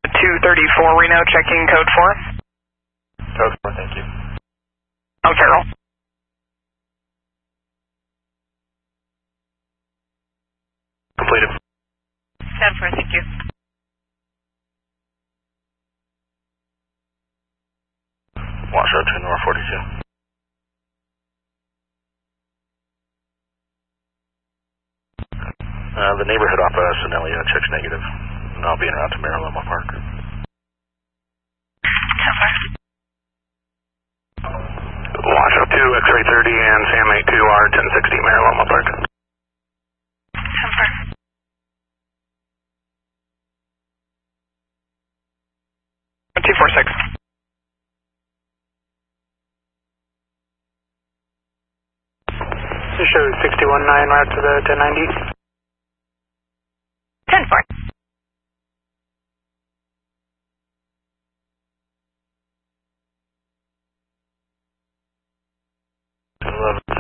234 Reno, checking code 4. Code 4, thank you. On Farrell. Completed. 10-4, thank you. Washoe to North 42. The neighborhood off of Sonelia checks negative. And I'll be en route to Mariloma Park. 10-4. Washoe 2, X-ray 30, and Sam 82 are 1060 Mariloma Park. 10-4. 246. This shows 61-9 route to the 1090. 10-4. Eleven.